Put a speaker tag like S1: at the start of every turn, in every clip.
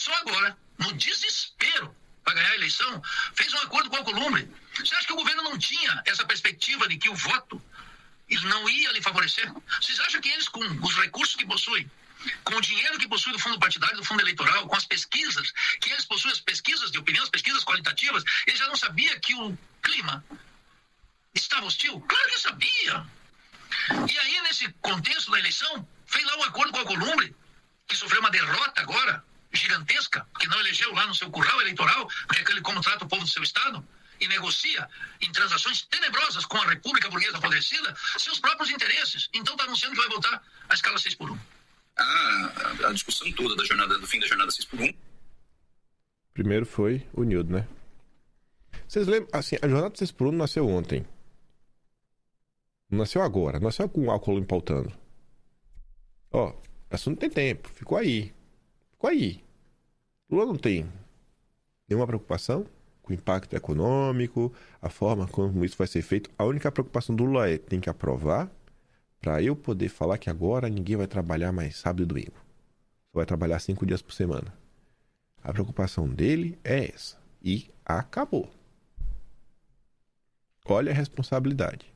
S1: só agora, no desespero para ganhar a eleição, fez um acordo com o Alcolumbre. Você acha que o governo não tinha essa perspectiva de que o voto ele não ia lhe favorecer? Vocês acham que eles, com os recursos que possuem, com o dinheiro que possui do fundo partidário, do fundo eleitoral, com as pesquisas, que eles possuem, as pesquisas de opinião, as pesquisas qualitativas, eles já não sabiam que o clima estava hostil? Claro que sabia. E aí, nesse contexto da eleição, fez lá um acordo com o Alcolumbre, que sofreu uma derrota agora, gigantesca, que não elegeu lá no seu curral eleitoral, porque é aquele como trata o povo do seu estado, e negocia em transações tenebrosas com a República Burguesa Apodrecida seus próprios interesses. Então está anunciando que vai voltar à escala 6x1.
S2: A discussão toda da jornada, do fim da jornada 6x1.
S3: Primeiro foi o Nildo, né? Vocês lembram, assim, a jornada 6x1 nasceu ontem. Não nasceu agora, não nasceu com o Alcolumbre pautando. Ó, isso não tem tempo, ficou aí. Lula não tem nenhuma preocupação com o impacto econômico, a forma como isso vai ser feito. A única preocupação do Lula é: tem que aprovar para eu poder falar que agora ninguém vai trabalhar mais sábado e domingo. Só vai trabalhar 5 dias por semana. A preocupação dele é essa. E acabou. Olha a responsabilidade.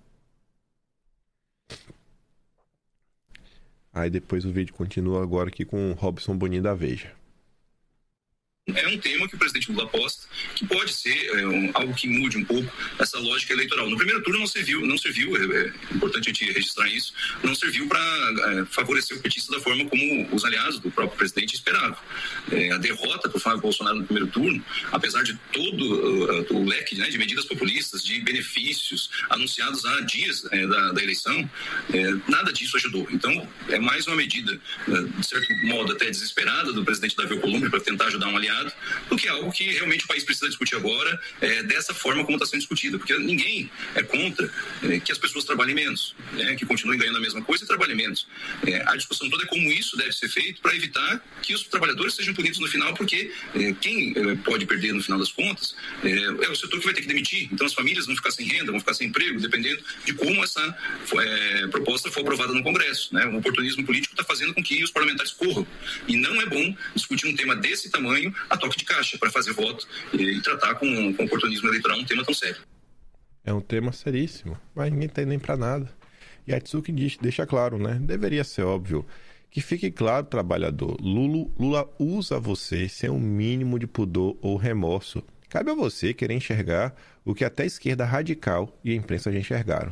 S3: Aí depois o vídeo continua agora aqui com o Robson Bonin da Veja.
S2: É um tema que o presidente Lula aposta, que pode ser algo que mude um pouco essa lógica eleitoral. No primeiro turno não serviu, é importante a gente registrar isso, não serviu para favorecer o petista da forma como os aliados do próprio presidente esperavam. A derrota para o Flávio Bolsonaro no primeiro turno, apesar de todo o leque, né, de medidas populistas, de benefícios anunciados há dias da eleição, nada disso ajudou. Então, é mais uma medida, de certo modo até desesperada, do presidente Davi Alcolumbre para tentar ajudar um aliado, do que algo que realmente o país precisa discutir agora, dessa forma como está sendo discutida, porque ninguém é contra que as pessoas trabalhem menos, que continuem ganhando a mesma coisa e trabalhem menos. A discussão toda é como isso deve ser feito para evitar que os trabalhadores sejam punidos no final, porque quem pode perder no final das contas é o setor que vai ter que demitir. Então as famílias vão ficar sem renda, vão ficar sem emprego, dependendo de como essa proposta for aprovada no Congresso. O oportunismo político está fazendo com que os parlamentares corram, e não é bom discutir um tema desse tamanho a toque de caixa para fazer voto e tratar com oportunismo eleitoral um tema tão sério.
S3: É um tema seríssimo, mas ninguém tem nem para nada. E a Tsuki deixa claro, né? Deveria ser óbvio. Que fique claro, trabalhador, Lula usa você sem um mínimo de pudor ou remorso. Cabe a você querer enxergar o que até a esquerda radical e a imprensa já enxergaram.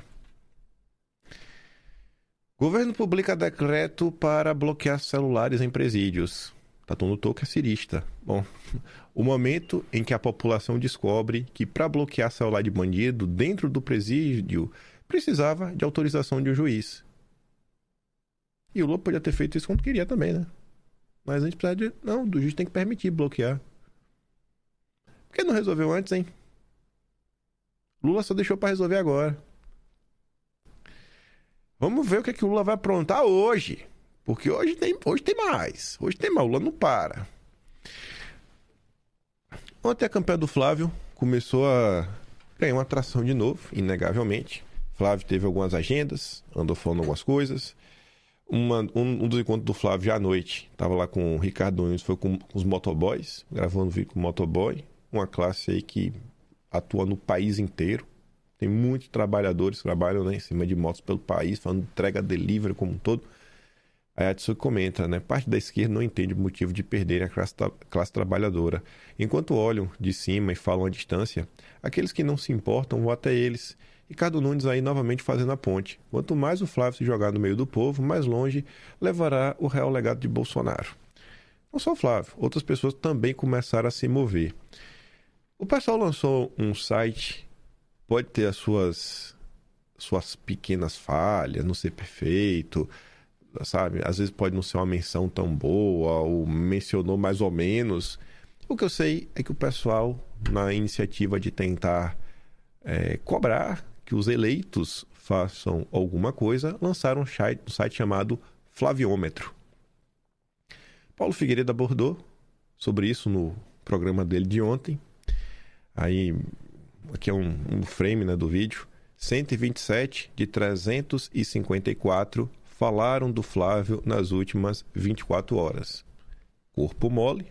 S3: Governo publica decreto para bloquear celulares em presídios. Tatum lutou que é cirista. Bom, o momento em que a população descobre que para bloquear celular de bandido dentro do presídio precisava de autorização de um juiz. E o Lula podia ter feito isso quando queria também, né? Mas a gente precisa de... Não, do juiz tem que permitir bloquear. Por que não resolveu antes, hein? Lula só deixou para resolver agora. Vamos ver o que o Lula vai aprontar hoje. Porque hoje tem mais. Hoje tem mais. O Lula não para. Ontem a campanha do Flávio começou a ganhar uma atração de novo, inegavelmente. Flávio teve algumas agendas, andou falando algumas coisas. Um dos encontros do Flávio já à noite, estava lá com o Ricardo Nunes, foi com os motoboys, gravando vídeo com o motoboy. Uma classe aí que atua no país inteiro. Tem muitos trabalhadores que trabalham, né, em cima de motos pelo país, falando de entrega, delivery como um todo. Aí a Tsuki comenta, né? Parte da esquerda não entende o motivo de perder a classe trabalhadora. Enquanto olham de cima e falam à distância, aqueles que não se importam vão até eles. Ricardo Nunes aí novamente fazendo a ponte. Quanto mais o Flávio se jogar no meio do povo, mais longe levará o real legado de Bolsonaro. Não só o Flávio, outras pessoas também começaram a se mover. O pessoal lançou um site, pode ter as suas pequenas falhas, não ser perfeito, sabe? Às vezes pode não ser uma menção tão boa, ou mencionou mais ou menos. O que eu sei é que o pessoal, na iniciativa de tentar cobrar que os eleitos façam alguma coisa, lançaram um site chamado Flaviômetro. Paulo Figueiredo abordou sobre isso no programa dele de ontem. Aí, aqui é um frame, né, do vídeo. 127 de 354 falaram do Flávio nas últimas 24 horas. Corpo mole,